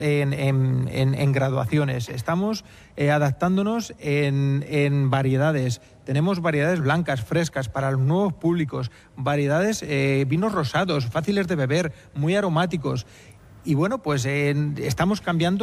en graduaciones, estamos adaptándonos en variedades. Tenemos variedades blancas, frescas, para los nuevos públicos, variedades, vinos rosados, fáciles de beber, muy aromáticos. Y bueno, pues estamos cambiando